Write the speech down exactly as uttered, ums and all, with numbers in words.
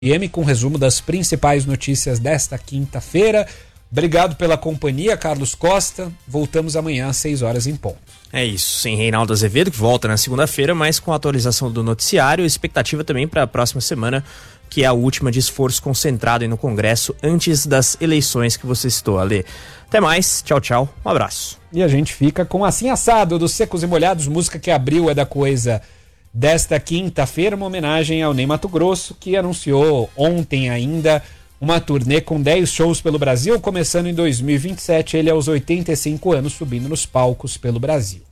M com resumo das principais notícias desta quinta-feira. Obrigado pela companhia, Carlos Costa. Voltamos amanhã às seis horas em ponto. É isso, sem Reinaldo Azevedo, que volta na segunda-feira, mas com a atualização do noticiário, expectativa também para a próxima semana, que é a última de esforço concentrado aí no Congresso antes das eleições que você citou, Ale. Até mais, tchau, tchau, um abraço. E a gente fica com Assim Assado, dos Secos e Molhados, música que abriu É da Coisa desta quinta-feira, uma homenagem ao Ney Matogrosso, que anunciou ontem ainda uma turnê com dez shows pelo Brasil, começando em dois mil e vinte e sete, ele aos oitenta e cinco anos, subindo nos palcos pelo Brasil.